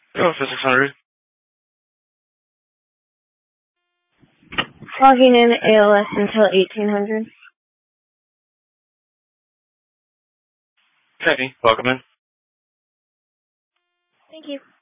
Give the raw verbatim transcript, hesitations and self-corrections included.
Oh, for six hundred. Logging in A L S until eighteen hundred. Okay, welcome in. Thank you.